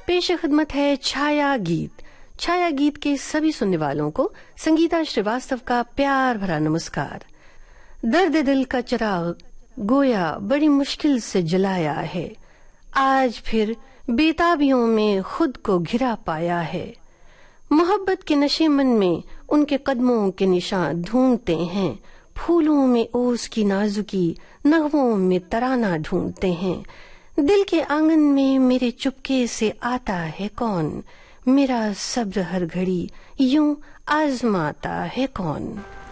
पेश खिदमत है छाया गीत। छाया गीत के सभी सुनने वालों को संगीता श्रीवास्तव का प्यार भरा नमस्कार। दर्द दिल का चिराग गोया बड़ी मुश्किल से जलाया है, आज फिर बेताबियों में खुद को घिरा पाया है। मोहब्बत के नशे मन में उनके कदमों के निशान ढूंढते हैं, फूलों में ओस की नाजुकी, नगमों में तराना ढूंढते हैं। दिल के आंगन में मेरे चुपके से आता है कौन, मेरा सब्र हर घड़ी यूं आजमाता है कौन।